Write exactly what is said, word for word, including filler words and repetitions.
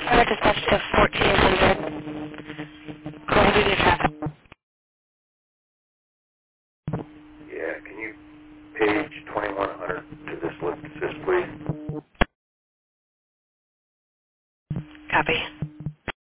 Fire dispatch to fourteen hundred. Go ahead and do traffic. Yeah, can you page twenty-one hundred to this list assist, please? Copy.